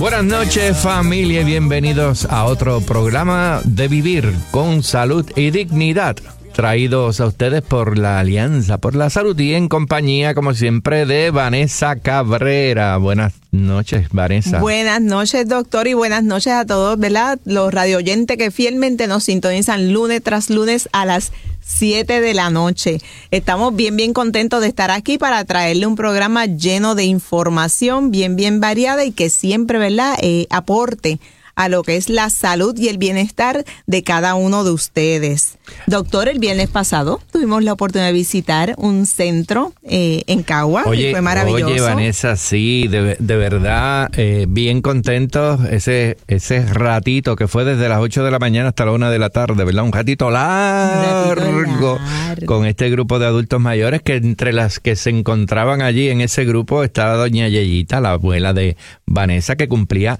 Buenas noches, familia, y bienvenidos a otro programa de Vivir con Salud y Dignidad, traídos a ustedes por la Alianza por la Salud y en compañía, como siempre, de Vanessa Cabrera. Buenas noches, Vanessa. Buenas noches, doctor, y buenas noches a todos, ¿verdad? Los radioyentes que fielmente nos sintonizan lunes tras lunes a las 7 de la noche. Estamos bien contentos de estar aquí para traerle un programa lleno de información bien variada y que siempre, ¿verdad?, aporte a lo que es la salud y el bienestar de cada uno de ustedes. Doctor, el viernes pasado tuvimos la oportunidad de visitar un centro en Cagua. Oye, fue maravilloso. Oye, Vanessa, sí, de verdad, bien contentos ese ratito que fue desde las 8 de la mañana hasta la 1 de la tarde, ¿verdad? Un ratito largo con este grupo de adultos mayores, que entre las que se encontraban allí en ese grupo estaba doña Yeyita, la abuela de Vanessa, que cumplía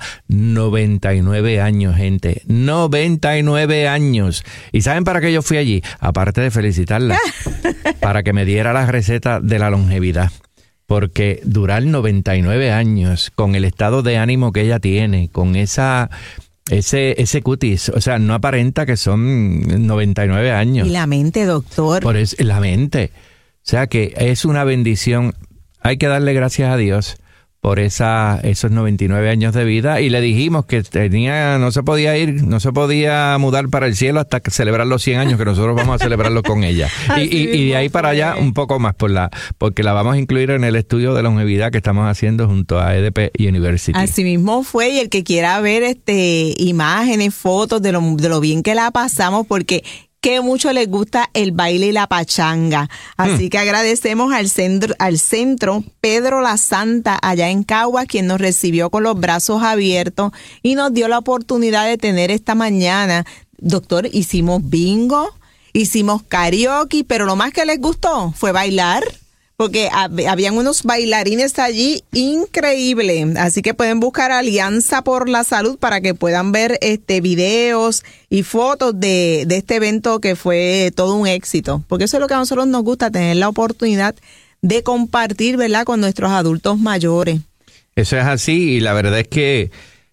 99 años, gente. 99 años. ¿Y saben para qué yo fui allí? Aparte de felicitarla, para que me diera la receta de la longevidad. Porque durar 99 años con el estado de ánimo que ella tiene, con ese cutis, o sea, no aparenta que son 99 años. Y la mente, doctor. Por eso, la mente. O sea que es una bendición. Hay que darle gracias a Dios por esos 99 años de vida, y le dijimos que no se podía mudar para el cielo hasta celebrar los 100 años, que nosotros vamos a celebrarlo con ella. Y de ahí para allá un poco más, porque la vamos a incluir en el estudio de longevidad que estamos haciendo junto a EDP University. Así mismo fue, y el que quiera ver imágenes, fotos de lo bien que la pasamos, porque que mucho les gusta el baile y la pachanga. Así que agradecemos al centro Pedro La Santa allá en Cagua, quien nos recibió con los brazos abiertos y nos dio la oportunidad de tener esta mañana. Doctor, hicimos bingo, hicimos karaoke, pero lo más que les gustó fue bailar, porque habían unos bailarines allí increíbles. Así que pueden buscar Alianza por la Salud para que puedan ver videos y fotos de este evento, que fue todo un éxito. Porque eso es lo que a nosotros nos gusta, tener la oportunidad de compartir, ¿verdad?, con nuestros adultos mayores. Eso es así, y la verdad es que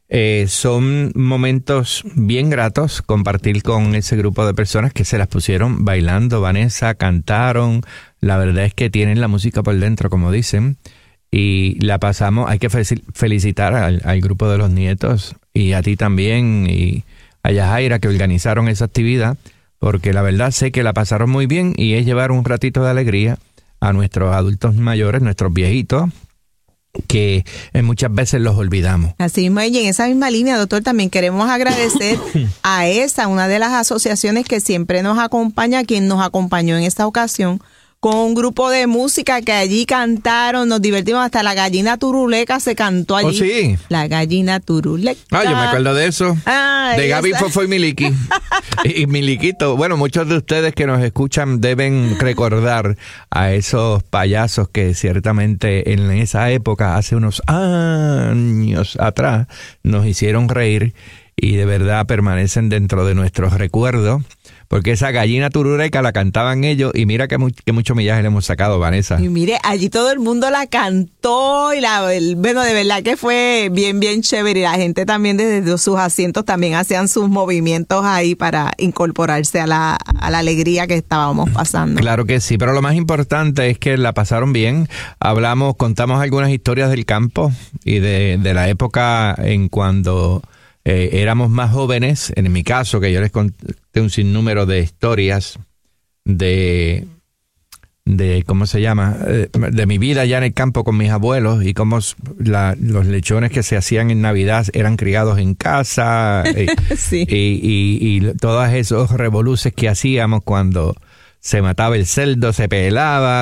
son momentos bien gratos compartir con ese grupo de personas que se las pusieron bailando. Vanessa, cantaron. La verdad es que tienen la música por dentro, como dicen, y la pasamos. Hay que felicitar al grupo de los nietos, y a ti también, y a Yajaira, que organizaron esa actividad, porque la verdad sé que la pasaron muy bien, y es llevar un ratito de alegría a nuestros adultos mayores, nuestros viejitos, que muchas veces los olvidamos. Así mismo, y en esa misma línea, doctor, también queremos agradecer a una de las asociaciones que siempre nos acompaña, quien nos acompañó en esta ocasión, con un grupo de música que allí cantaron, nos divertimos, hasta la gallina turuleca se cantó allí. ¿Oh, sí? La gallina turuleca. Yo me acuerdo de eso. De Gaby, Fofo y Miliki. y Miliquito. Bueno, muchos de ustedes que nos escuchan deben recordar a esos payasos que ciertamente en esa época, hace unos años atrás, nos hicieron reír, y de verdad permanecen dentro de nuestros recuerdos. Porque esa gallina turuleca la cantaban ellos, y mira que mucho millaje le hemos sacado, Vanessa. Y mire, allí todo el mundo la cantó, y bueno, de verdad que fue bien chévere, y la gente también desde sus asientos también hacían sus movimientos ahí para incorporarse a la alegría que estábamos pasando. Claro que sí, pero lo más importante es que la pasaron bien. Contamos algunas historias del campo y de la época en cuando éramos más jóvenes. En mi caso, que yo les conté un sinnúmero de historias de ¿cómo se llama? De mi vida allá en el campo con mis abuelos, y cómo los lechones que se hacían en Navidad eran criados en casa. Sí. Y todos esos revoluces que hacíamos cuando se mataba el cerdo, se pelaba,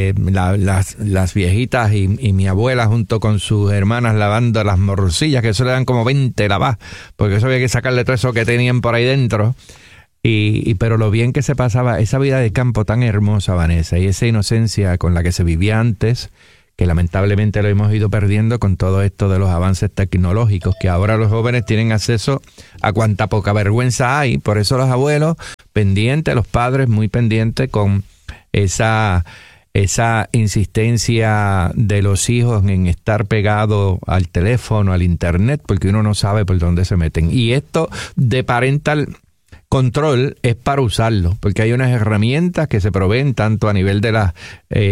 las viejitas y mi abuela junto con sus hermanas lavando las morcillas, que eso le dan como 20 lavas, porque eso había que sacarle todo eso que tenían por ahí dentro. Pero lo bien que se pasaba esa vida de campo tan hermosa, Vanessa, y esa inocencia con la que se vivía antes, que lamentablemente lo hemos ido perdiendo con todo esto de los avances tecnológicos, que ahora los jóvenes tienen acceso a cuanta poca vergüenza hay. Por eso los abuelos pendientes, los padres muy pendientes con esa esa insistencia de los hijos en estar pegado al teléfono, al internet, porque uno no sabe por dónde se meten. Y esto de parental control es para usarlo, porque hay unas herramientas que se proveen tanto a nivel de la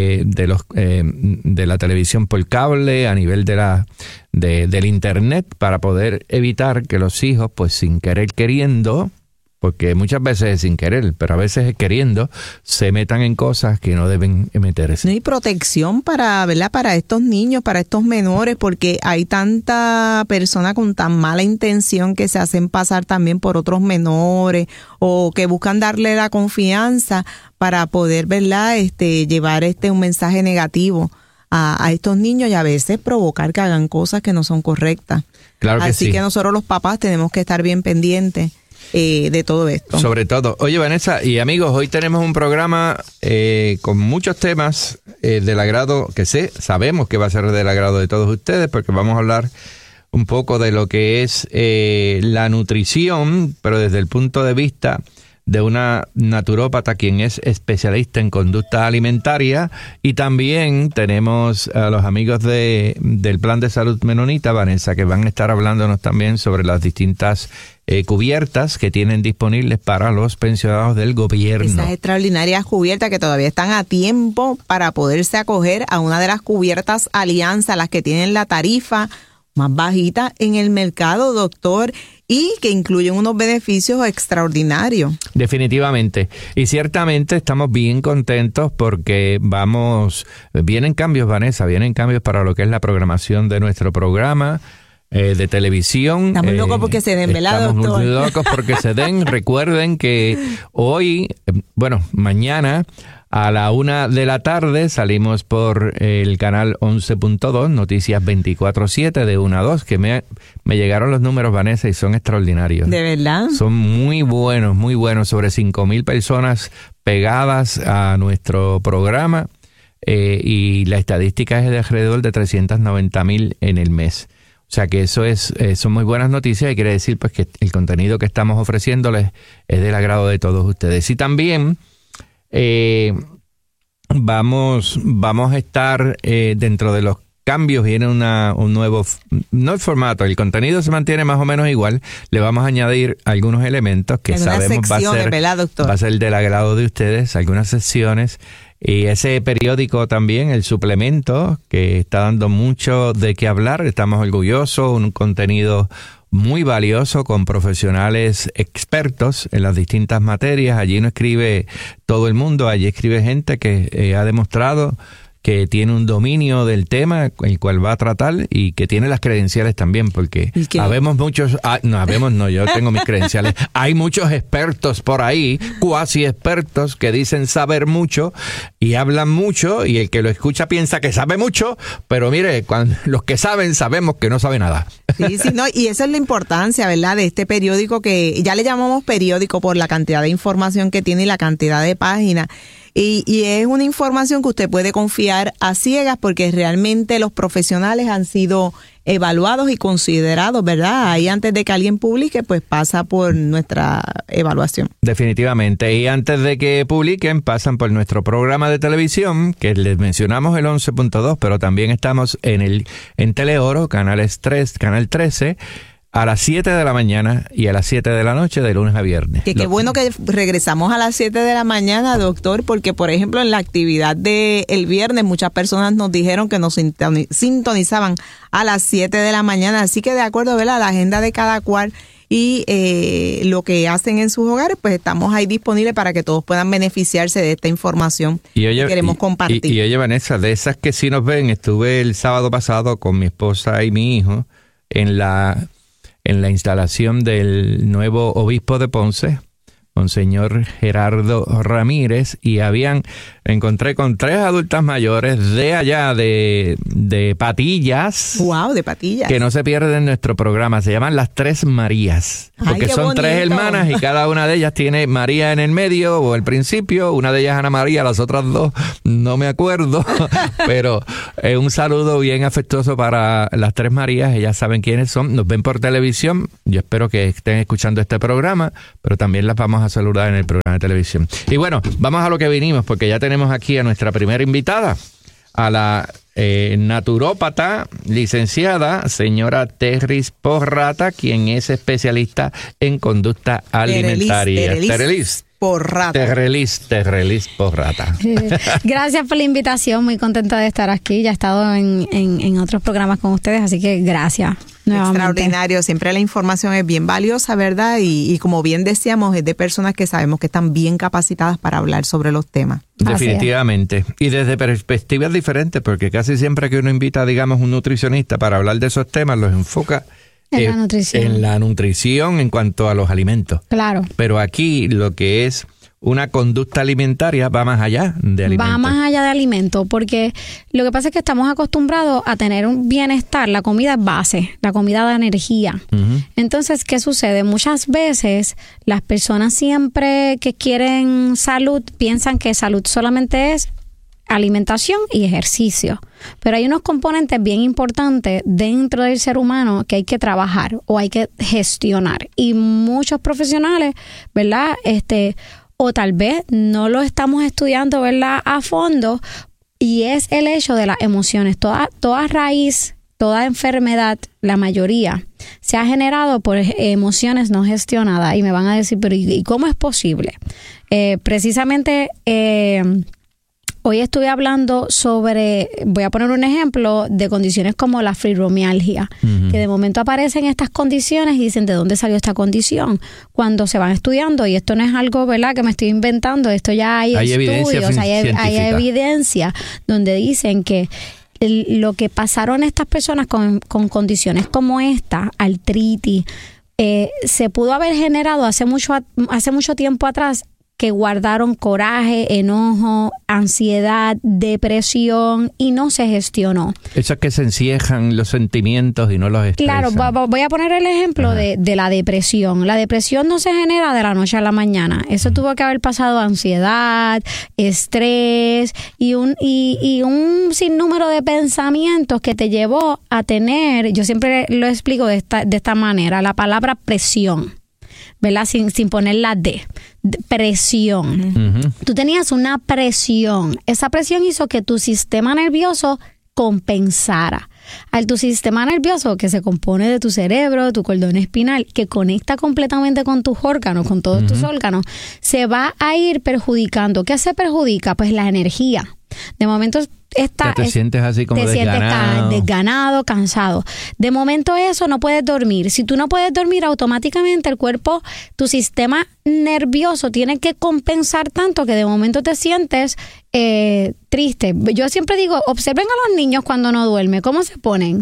televisión por cable, a nivel del internet, para poder evitar que los hijos, pues sin querer queriendo, porque muchas veces es sin querer, pero a veces es queriendo, se metan en cosas que no deben meterse. No hay protección para, ¿verdad?, para estos niños, para estos menores, porque hay tanta persona con tan mala intención que se hacen pasar también por otros menores o que buscan darle la confianza para poder, ¿verdad?, llevar un mensaje negativo a estos niños y a veces provocar que hagan cosas que no son correctas. Claro que sí. Así que nosotros los papás tenemos que estar bien pendientes de todo esto. Sobre todo. Oye, Vanessa y amigos, hoy tenemos un programa con muchos temas del agrado que sabemos que va a ser del agrado de todos ustedes, porque vamos a hablar un poco de lo que es la nutrición, pero desde el punto de vista de una naturópata quien es especialista en conducta alimentaria, y también tenemos a los amigos del Plan de Salud Menonita, Vanessa, que van a estar hablándonos también sobre las distintas cubiertas que tienen disponibles para los pensionados del gobierno. Esas extraordinarias cubiertas que todavía están a tiempo para poderse acoger a una de las cubiertas Alianza, las que tienen la tarifa más bajita en el mercado, doctor, y que incluyen unos beneficios extraordinarios. Definitivamente. Y ciertamente estamos bien contentos porque vienen cambios, Vanessa, vienen cambios para lo que es la programación de nuestro programa de televisión. Estamos locos porque se den, ¿verdad, doctor? Estamos muy locos porque se den. Recuerden que hoy, mañana a la 1 de la tarde salimos por el canal 11.2, Noticias 24/7 de 1 a 2, que me llegaron los números, Vanessa, y son extraordinarios. ¿De verdad? Son muy buenos, sobre 5,000 personas pegadas a nuestro programa y la estadística es de alrededor de 390,000 en el mes. O sea que eso son muy buenas noticias y quiere decir pues que el contenido que estamos ofreciéndoles es del agrado de todos ustedes. Y también vamos a estar dentro de los cambios, viene un nuevo, no el formato, el contenido se mantiene más o menos igual, le vamos a añadir algunos elementos que sabemos va a ser del agrado de ustedes, algunas secciones. Y ese periódico también, el suplemento, que está dando mucho de qué hablar, estamos orgullosos, un contenido muy valioso con profesionales expertos en las distintas materias. Allí no escribe todo el mundo, allí escribe gente que ha demostrado que tiene un dominio del tema, el cual va a tratar y que tiene las credenciales también, porque habemos muchos, yo tengo mis credenciales, hay muchos expertos por ahí, cuasi expertos, que dicen saber mucho y hablan mucho y el que lo escucha piensa que sabe mucho, pero mire, los que saben, sabemos que no sabe nada. Sí, no, y esa es la importancia, ¿verdad?, de este periódico, que ya le llamamos periódico por la cantidad de información que tiene y la cantidad de páginas. Y es una información que usted puede confiar a ciegas porque realmente los profesionales han sido evaluados y considerados, ¿verdad? Ahí antes de que alguien publique, pues pasa por nuestra evaluación. Definitivamente. Y antes de que publiquen, pasan por nuestro programa de televisión, que les mencionamos el 11.2, pero también estamos en Teleoro, canal 13, a las 7 de la mañana y a las 7 de la noche de lunes a viernes. Qué bueno que regresamos a las 7 de la mañana, doctor, porque por ejemplo en la actividad del viernes muchas personas nos dijeron que nos sintonizaban a las 7 de la mañana, así que de acuerdo, ¿verdad?, a la agenda de cada cual y lo que hacen en sus hogares, pues estamos ahí disponibles para que todos puedan beneficiarse de esta información que queremos compartir. Y oye, Vanessa, de esas que sí nos ven, estuve el sábado pasado con mi esposa y mi hijo en la instalación del nuevo obispo de Ponce, Monseñor Gerardo Ramírez, y encontré con 3 adultas mayores de allá, de Patillas. ¡Wow! De Patillas. Que no se pierden nuestro programa. Se llaman las 3 Marías. Porque son bonito. 3 hermanas y cada una de ellas tiene María en el medio o al principio. Una de ellas Ana María, las otras 2 no me acuerdo. Pero un saludo bien afectuoso para las 3 Marías. Ellas saben quiénes son. Nos ven por televisión. Yo espero que estén escuchando este programa, pero también las vamos a a saludar en el programa de televisión. Y bueno, vamos a lo que vinimos, porque ya tenemos aquí a nuestra primera invitada, a la naturópata, licenciada, señora Terris Porrata, quien es especialista en conducta alimentaria. Terris Porrata. Terris Porrata. Gracias por la invitación, muy contenta de estar aquí. Ya he estado en otros programas con ustedes, así que gracias. Nuevamente. Extraordinario, siempre la información es bien valiosa, ¿verdad? Y como bien decíamos, es de personas que sabemos que están bien capacitadas para hablar sobre los temas. Definitivamente. Y desde perspectivas diferentes, porque casi siempre que uno invita, digamos, un nutricionista para hablar de esos temas, los enfoca en la nutrición en cuanto a los alimentos. Claro. Pero aquí lo que es una conducta alimentaria va más allá de alimentos. Va más allá de alimentos, porque lo que pasa es que estamos acostumbrados a tener un bienestar. La comida es base, la comida da energía. Uh-huh. Entonces, ¿qué sucede? Muchas veces las personas siempre que quieren salud piensan que salud solamente es alimentación y ejercicio. Pero hay unos componentes bien importantes dentro del ser humano que hay que trabajar o hay que gestionar. Y muchos profesionales, ¿verdad? O tal vez no lo estamos estudiando, ¿verdad?, a fondo, y es el hecho de las emociones. Toda raíz, toda enfermedad, la mayoría, se ha generado por emociones no gestionadas. Y me van a decir, pero ¿y cómo es posible? Precisamente, hoy estuve hablando sobre, voy a poner un ejemplo, de condiciones como la fibromialgia, uh-huh, que de momento aparecen estas condiciones y dicen, ¿de dónde salió esta condición? Cuando se van estudiando, y esto no es algo, ¿verdad?, que me estoy inventando, esto ya hay estudios, hay evidencia donde dicen que lo que pasaron estas personas con condiciones como esta, artritis, se pudo haber generado hace mucho tiempo atrás, que guardaron coraje, enojo, ansiedad, depresión y no se gestionó. Esas que se encierran los sentimientos y no los expresan. Claro, voy a poner el ejemplo de la depresión. La depresión no se genera de la noche a la mañana. Eso tuvo que haber pasado ansiedad, estrés y un sinnúmero de pensamientos que te llevó a tener, yo siempre lo explico de esta manera, la palabra presión, ¿verdad? Sin poner la D. Presión. Uh-huh. Tú tenías una presión. Esa presión hizo que tu sistema nervioso compensara. Al tu sistema nervioso, que se compone de tu cerebro, tu cordón espinal, que conecta completamente con tus órganos, con todos tus órganos, se va a ir perjudicando. ¿Qué se perjudica? Pues la energía. De momento te sientes así como desganado, cansado. De momento eso no puedes dormir. Si tú no puedes dormir, automáticamente el cuerpo, tu sistema nervioso tiene que compensar tanto que de momento te sientes triste. Yo siempre digo, observen a los niños cuando no duermen, cómo se ponen,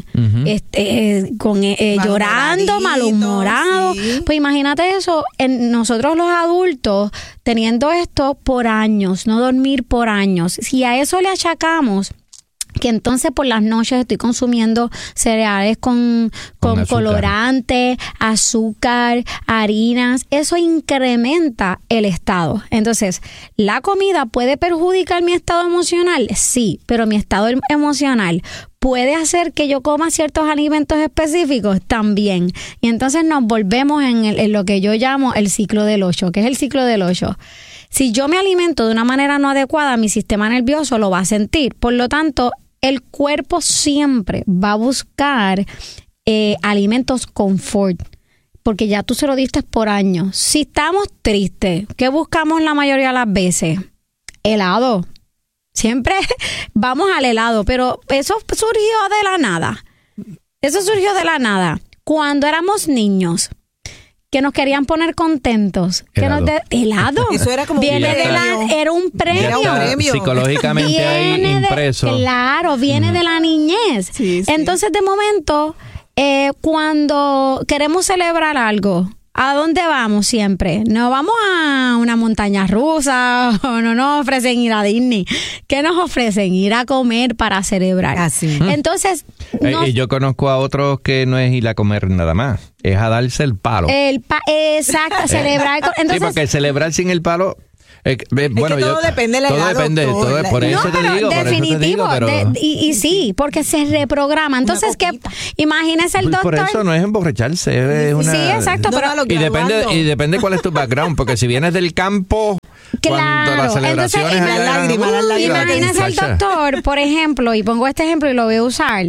llorando, malhumorados. Sí. Pues imagínate eso, nosotros los adultos teniendo esto por años, no dormir por años. Si a eso le achacamos que entonces por las noches estoy consumiendo cereales con colorante, azúcar, harinas, eso incrementa el estado. Entonces, ¿la comida puede perjudicar mi estado emocional? Sí, pero mi estado emocional puede hacer que yo coma ciertos alimentos específicos también. Y entonces nos volvemos en lo que yo llamo el ciclo del 8. ¿Qué es el ciclo del 8? Si yo me alimento de una manera no adecuada, mi sistema nervioso lo va a sentir. Por lo tanto, el cuerpo siempre va a buscar alimentos confort, porque ya tú se lo diste por años. Si estamos tristes, ¿qué buscamos la mayoría de las veces? Helado. Siempre vamos al helado, pero eso surgió de la nada. Eso surgió de la nada. Cuando éramos niños, que nos querían poner contentos. Helado. Eso era como era un premio. Psicológicamente ahí impreso. Claro, viene de la niñez. Sí, sí. Entonces, de momento, cuando queremos celebrar algo, ¿a dónde vamos siempre? No vamos a una montaña rusa o no nos ofrecen ir a Disney. ¿Qué nos ofrecen? Ir a comer para celebrar. Así. Entonces, yo conozco a otros que no es ir a comer nada más, es a darse el palo. Exacto, celebrar. Entonces, sí, porque celebrar sin el palo Bueno, todo depende de la edad, doctor. Por eso te digo. Definitivo. Pero y sí, porque se reprograma. Entonces, ¿qué? Imagínese el doctor. Por eso no es emborracharse. Es una... Sí, exacto. Y depende cuál es tu background, porque si vienes del campo, cuando las celebraciones... Entonces, imagínese el doctor, por ejemplo, y pongo este ejemplo y lo voy a usar,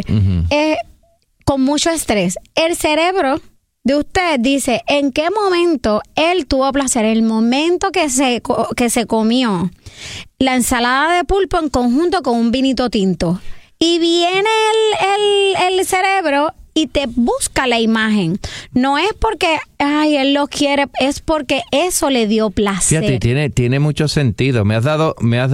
con mucho estrés. El cerebro de usted dice en qué momento él tuvo placer, el momento que se comió la ensalada de pulpo en conjunto con un vinito tinto. Y viene el cerebro y te busca la imagen. No es porque él lo quiere, es porque eso le dio placer. Fíjate, tiene mucho sentido. Me has dado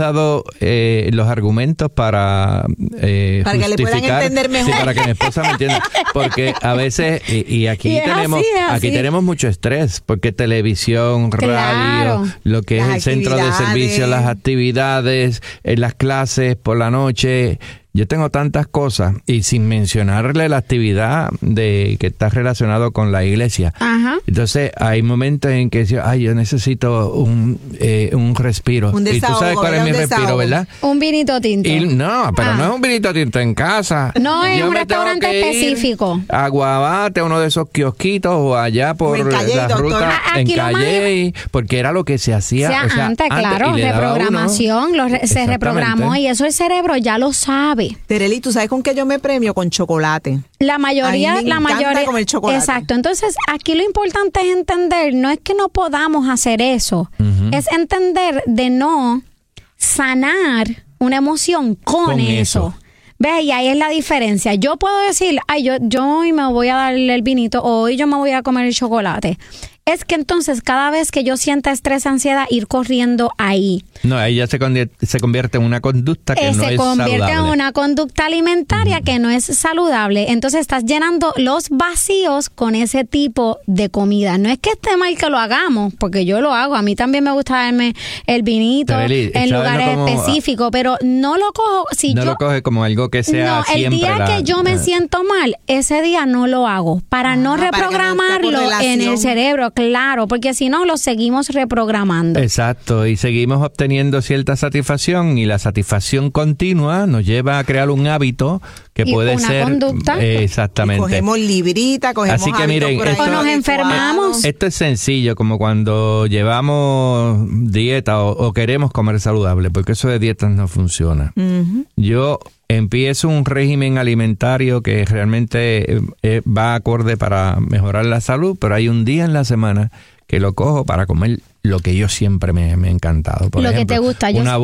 los argumentos para justificar, que le puedan entender mejor. Sí, para que mi esposa me entienda. Porque a veces, y aquí tenemos mucho estrés, porque televisión, radio, lo que es el centro de servicio, las actividades, las clases por la noche. Yo tengo tantas cosas, y sin mencionarle la actividad que está relacionado con la iglesia. Ajá. Entonces hay momentos en que yo necesito un respiro. Un desahogo, y tú sabes cuál es mi respiro, ¿verdad? Un vinito tinto. No es un vinito tinto en casa. No es un restaurante específico. A Guabate, a uno de esos kiosquitos, o allá por la ruta en Calle, porque era lo que se hacía. Antes, claro, reprogramación, se reprogramó, y eso el cerebro ya lo sabe. Tereli, ¿tú sabes con qué yo me premio? Con chocolate. La mayoría comer chocolate. Exacto. Entonces, aquí lo importante es entender, no es que no podamos hacer eso, es entender de no sanar una emoción con eso. ¿Ves? Y ahí es la diferencia. Yo puedo decir, yo hoy me voy a dar el vinito, hoy yo me voy a comer el chocolate. Es que entonces cada vez que yo sienta estrés, ansiedad, ir corriendo ahí. No, ahí ya se convierte en una conducta que no es saludable. Se convierte en una conducta alimentaria que no es saludable. Entonces estás llenando los vacíos con ese tipo de comida. No es que esté mal que lo hagamos, porque yo lo hago. A mí también me gusta darme el vinito en lugares específicos, pero no lo cojo. Lo coge como algo que sea siempre. El día que yo me siento mal, ese día no lo hago. Para no reprogramarlo en el cerebro. Claro, porque si no, lo seguimos reprogramando. Exacto, y seguimos obteniendo cierta satisfacción, y la satisfacción continua nos lleva a crear un hábito que puede ser... una conducta. Exactamente. Y cogemos librita, cogemos Así que miren, o nos enfermamos. Esto es sencillo, como cuando llevamos dieta o queremos comer saludable, porque eso de dietas no funciona. Yo empiezo un régimen alimentario que realmente va acorde para mejorar la salud, pero hay un día en la semana que lo cojo para comer lo que yo siempre me ha encantado. Por ejemplo, que te gusta. Una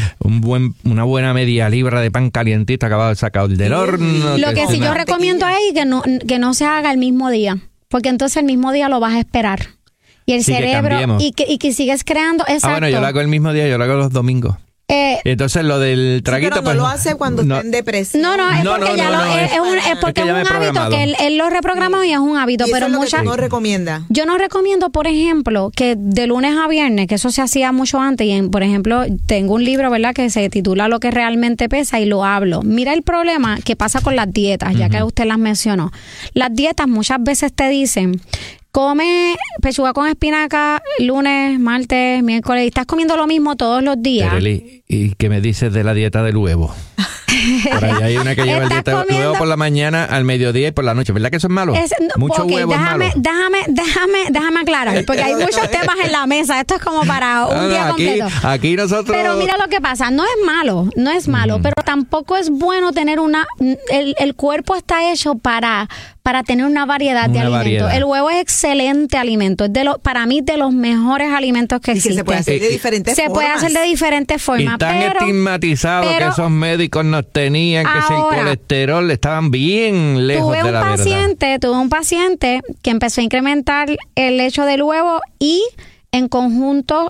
buena media libra de pan calientito acabado de sacar del horno. Lo que sí yo recomiendo es que no se haga el mismo día, porque entonces el mismo día lo vas a esperar. Y el cerebro, y que sigues creando. Exacto. Bueno, yo lo hago el mismo día, yo lo hago los domingos. Entonces lo del traguito, pero no lo hace cuando está en depresión. No, es porque es un hábito que él lo reprogramó, y es un hábito. ¿Y pero eso es lo que no recomienda? Yo no recomiendo, por ejemplo, que de lunes a viernes, que eso se hacía mucho antes, y por ejemplo, tengo un libro, ¿verdad?, que se titula Lo que realmente pesa, y lo hablo. Mira el problema que pasa con las dietas, ya que usted las mencionó. Las dietas muchas veces te dicen: come pechuga con espinaca lunes, martes, miércoles, y estás comiendo lo mismo todos los días. Tereli, ¿y qué me dices de la dieta del huevo? Por ahí hay una que lleva el dieta del huevo por la mañana, al mediodía y por la noche. ¿Verdad que eso es malo? Mucho huevo es malo. Déjame aclarar, porque hay muchos temas en la mesa. Esto es como para un día completo. Aquí nosotros... Pero mira lo que pasa, no es malo, pero tampoco es bueno tener el cuerpo está hecho para tener una variedad de alimentos. El huevo es excelente alimento, es para mí de los mejores alimentos que existen. Y se puede hacer de diferentes formas. Se puede hacer de diferentes formas. Y tan estigmatizado que esos médicos nos tenían, que si el colesterol estaban bien lejos de la verdad. Tuve un paciente que empezó a incrementar el hecho del huevo y en conjunto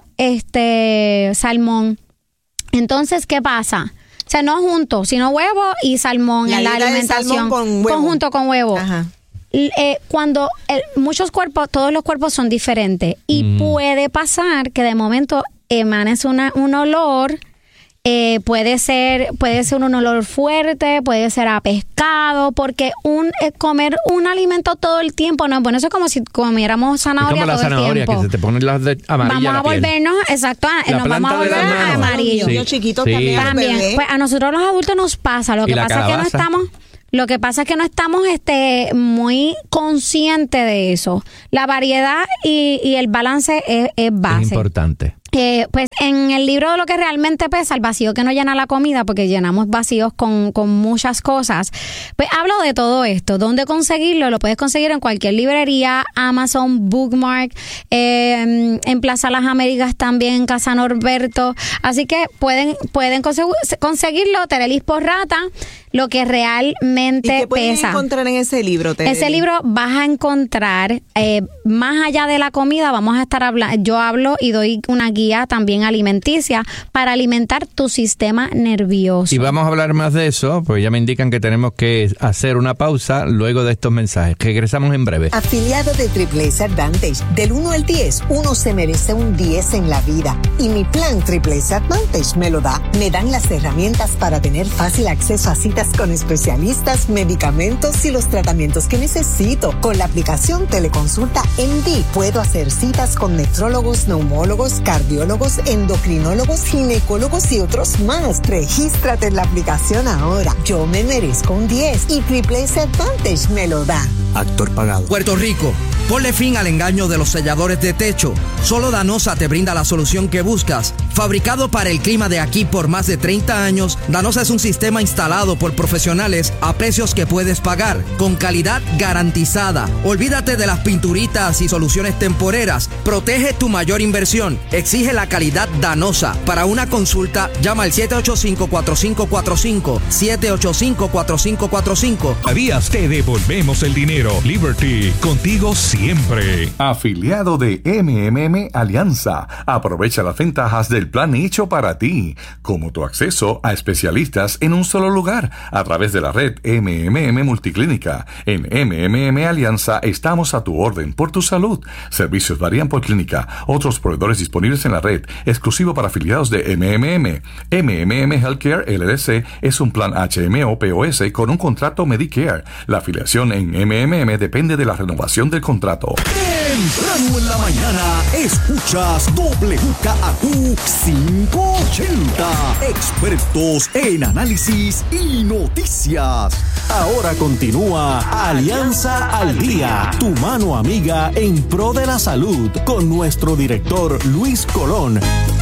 salmón. Entonces, ¿qué pasa? O sea, no juntos, sino huevo y salmón en la alimentación. Conjunto con huevo. Ajá. Cuando todos los cuerpos son diferentes, y puede pasar que de momento emanes un olor puede ser un olor fuerte, puede ser a pescado, porque comer un alimento todo el tiempo no es bueno. Eso es como si comiéramos zanahoria todo el tiempo. Que se te ponen las de amarillas. Vamos a volvernos, exacto, nos vamos a volver amarillo. Los chiquitos también. Pues a nosotros los adultos nos pasa. Lo que pasa es que no estamos muy conscientes de eso. La variedad y el balance es base. Es importante. Pues en el libro de lo que realmente pesa, el vacío que no llena la comida, porque llenamos vacíos con muchas cosas, pues hablo de todo esto. ¿Dónde conseguirlo? Lo puedes conseguir en cualquier librería, Amazon, Bookmark, en Plaza Las Américas también, en Casa Norberto. Así que pueden conseguirlo, Terelis Porrata, lo que realmente ¿Y qué puedes pesa. encontrar en ese libro, Terelis? Ese libro vas a encontrar, más allá de la comida, vamos a estar hablando, yo hablo y doy una guía también alimenticia para alimentar tu sistema nervioso. Y vamos a hablar más de eso, pues ya me indican que tenemos que hacer una pausa luego de estos mensajes. Regresamos en breve. Afiliado de Triple S Advantage, del 1 al 10, uno se merece un 10 en la vida. Y mi plan Triple S Advantage me lo da. Me dan las herramientas para tener fácil acceso a citas con especialistas, medicamentos y los tratamientos que necesito. Con la aplicación Teleconsulta MD puedo hacer citas con nefrólogos, neumólogos, cardiólogos, endocrinólogos, ginecólogos y otros más. Regístrate en la aplicación ahora. Yo me merezco un 10 y Triple S Advantage me lo da. Actor pagado. Puerto Rico, ponle fin al engaño de los selladores de techo. Solo Danosa te brinda la solución que buscas. Fabricado para el clima de aquí por más de 30 años, Danosa es un sistema instalado por profesionales a precios que puedes pagar, con calidad garantizada. Olvídate de las pinturitas y soluciones temporeras. Protege tu mayor inversión. Exige la calidad Danosa. Para una consulta, llama al 785-4545. 785-4545. Días te devolvemos el dinero. Liberty, contigo siempre. Afiliado de MMM Alianza. Aprovecha las ventajas del plan hecho para ti, como tu acceso a especialistas en un solo lugar a través de la red MMM Multiclínica. En MMM Alianza estamos a tu orden por tu salud. Servicios varían por clínica. Otros proveedores disponibles en la red, exclusivo para afiliados de MMM. MMM Healthcare LLC es un plan HMO-POS con un contrato Medicare. La afiliación en MMM depende de la renovación del contrato. Temprano en la mañana, escuchas WKAQ 580. Expertos en análisis y noticias. Ahora continúa Alianza al Día, tu mano amiga en pro de la salud, con nuestro director Luis Colón.